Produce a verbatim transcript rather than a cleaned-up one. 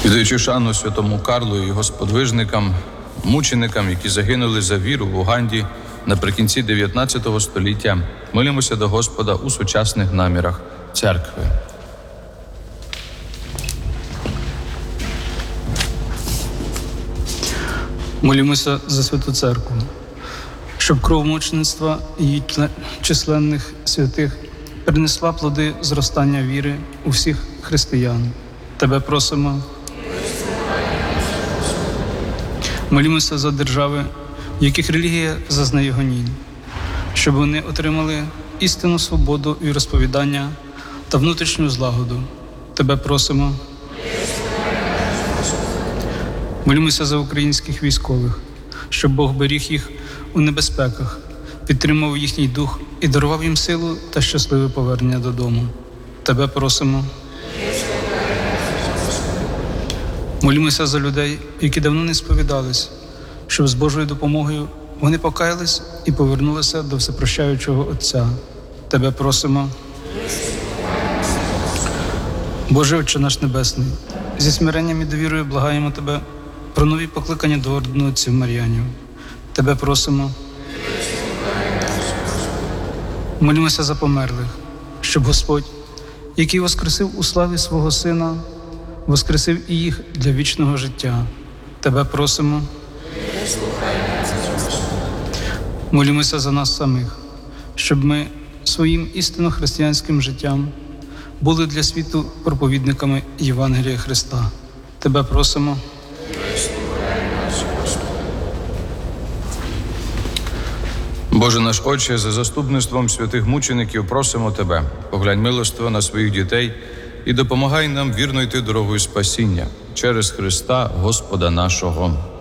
Віддаючи шану святому Карлу і його сподвижникам, мученикам, які загинули за віру в Уганді наприкінці дев'ятнадцятого століття, молимося до Господа у сучасних намірах церкви. Молімося за Святу Церкву, щоб кров мучеництва її численних святих принесла плоди зростання віри у всіх християн. Тебе просимо. Молімося за держави, в яких релігія зазнає гонінь, щоб вони отримали істинну свободу і розповідання та внутрішню злагоду. Тебе просимо. Молімося за українських військових, щоб Бог беріг їх у небезпеках, підтримав їхній дух і дарував їм силу та щасливе повернення додому. Тебе просимо. Молімося за людей, які давно не сповідались, щоб з Божою допомогою вони покаялись і повернулися до всепрощаючого Отця. Тебе просимо. Боже Отче наш Небесний, зі смиренням і довірою благаємо Тебе про нові покликання до ордену отців Мар'янів. Тебе просимо. Молімося за померлих, щоб Господь, який воскресив у славі свого Сина, воскресив і їх для вічного життя. Тебе просимо. Молімося за нас самих, щоб ми своїм істинно християнським життям були для світу проповідниками Євангелія Христа. Тебе просимо. Боже наш Отче, за заступництвом святих мучеників просимо Тебе, поглянь милостиво на своїх дітей і допомагай нам вірно йти дорогою спасіння через Христа Господа нашого.